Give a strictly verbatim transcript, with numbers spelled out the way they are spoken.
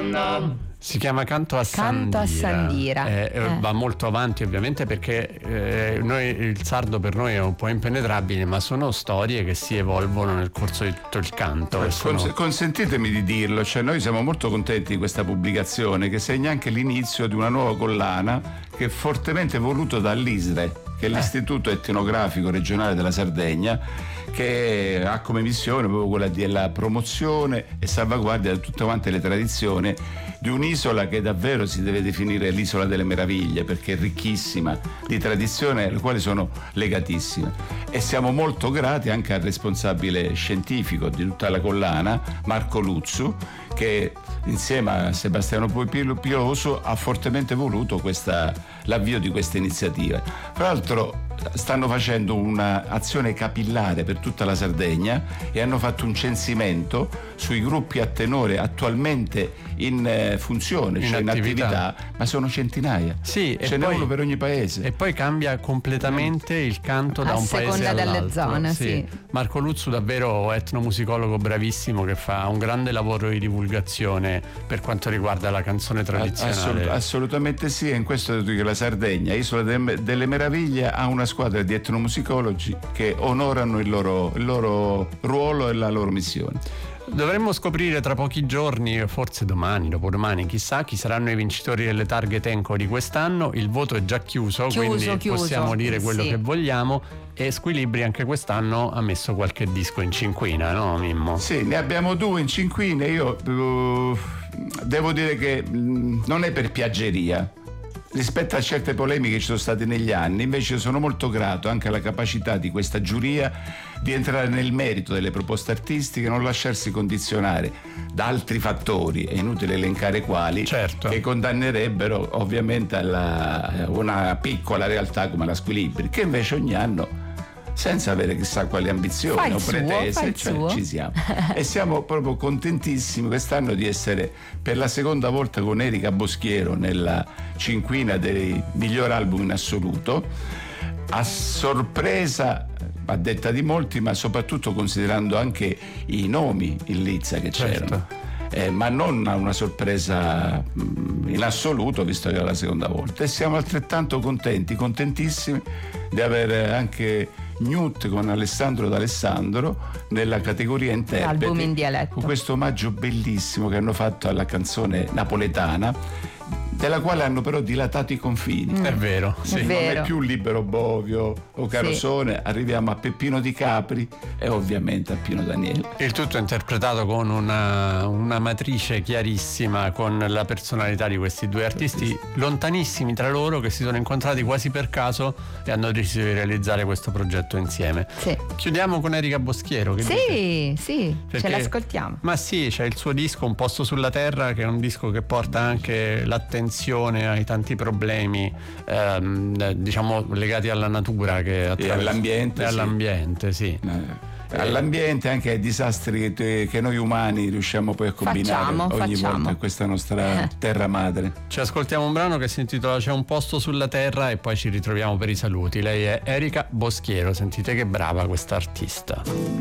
Sandam. Si chiama Canto a Canto a Sandira, Sandira. Eh, Eh. Va molto avanti ovviamente perché eh, noi, il sardo per noi è un po' impenetrabile, ma sono storie che si evolvono nel corso di tutto il canto. E sono... Cons- consentitemi di dirlo, cioè noi siamo molto contenti di questa pubblicazione che segna anche l'inizio di una nuova collana che è fortemente voluto dall'ISRE, che è l'Istituto Etnografico Regionale della Sardegna, che ha come missione proprio quella della promozione e salvaguardia di tutte quante le tradizioni di un'isola che davvero si deve definire l'isola delle meraviglie, perché è ricchissima di tradizioni alle quali sono legatissime. E siamo molto grati anche al responsabile scientifico di tutta la collana, Marco Luzzu, che insieme a Sebastiano Piloso ha fortemente voluto questa, l'avvio di questa iniziativa. Tra l'altro stanno facendo un'azione capillare per tutta la Sardegna e hanno fatto un censimento sui gruppi a tenore attualmente in eh, funzione, In cioè in attività. attività, ma sono centinaia. Sì, e ce n'è poi- uno per ogni paese. E poi cambia completamente il canto da A un paese seconda delle all'altro. zone, sì. Marco Luzzu, davvero etnomusicologo bravissimo, che fa un grande lavoro di divulgazione per quanto riguarda la canzone tradizionale. Assolut- assolutamente sì, e in questo dico che la Sardegna, Isola de- delle Meraviglie, ha una squadra di etnomusicologi che onorano il loro, il loro ruolo e la loro missione. Dovremmo scoprire tra pochi giorni, forse domani, dopodomani, chissà, chi saranno i vincitori delle targhe Tenco di quest'anno. Il voto è già chiuso, Chiuso, quindi chiuso. possiamo dire quello Sì. che vogliamo. E Squilibri anche quest'anno ha messo qualche disco in cinquina, no Mimmo? Sì, ne abbiamo due in cinquine. Io uh, devo dire che mh, non è per piaggeria. Rispetto a certe polemiche che ci sono state negli anni, invece sono molto grato anche alla capacità di questa giuria di entrare nel merito delle proposte artistiche, non lasciarsi condizionare da altri fattori, è inutile elencare quali, Certo. che condannerebbero ovviamente alla, una piccola realtà come la Squilibri, che invece ogni anno, senza avere chissà quali Fa ambizioni il o suo, pretese, fa il cioè, suo. ci siamo. E siamo proprio contentissimi quest'anno di essere per la seconda volta con Erika Boschiero nella cinquina dei miglior album in assoluto, a sorpresa a detta di molti, ma soprattutto considerando anche i nomi in lizza che Certo. c'erano. Eh, ma non a una sorpresa mh, in assoluto, visto che era la seconda volta. E siamo altrettanto contenti, contentissimi di avere anche Newt con Alessandro D'Alessandro nella categoria interpreti, Album in dialetto. con questo omaggio bellissimo che hanno fatto alla canzone napoletana, della quale hanno però dilatato i confini. È vero, sì. È vero. Non è più Libero Bovio o Carosone, arriviamo a Peppino Di Capri e ovviamente a Pino Daniele. Il tutto è interpretato con una, una matrice chiarissima, con la personalità di questi due artisti lontanissimi tra loro, che si sono incontrati quasi per caso e hanno deciso di realizzare questo progetto insieme. Sì. Chiudiamo con Erika Boschiero. Che dice? Sì, sì, Perché- ce l'ascoltiamo. Ma sì, c'è il suo disco Un posto sulla terra, che è un disco che porta anche l'attenzione ai tanti problemi ehm, diciamo legati alla natura che attraversa- all'ambiente, e sì. all'ambiente, sì. Eh, all'ambiente, anche ai disastri che, che noi umani riusciamo poi a combinare Facciamo, ogni facciamo. volta in questa nostra terra madre. Ci ascoltiamo un brano che si intitola C'è un posto sulla terra e poi ci ritroviamo per i saluti. Lei è Erika Boschiero, sentite che brava questa artista.